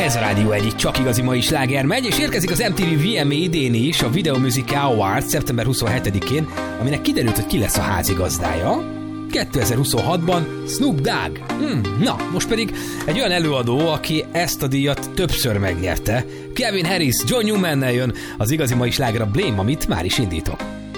Ez a rádió egyik csak igazi mai sláger megy, és érkezik az MTV VMA idén is, a Video Music Awards szeptember 27-én, aminek kiderült, hogy ki lesz a házigazdája. 2026-ban Snoop Dogg. Na, most pedig egy olyan előadó, aki ezt a díjat többször megnyerte. Calvin Harris, John Newman-nel jön az igazi mai sláger, a Blame, amit már is indítok.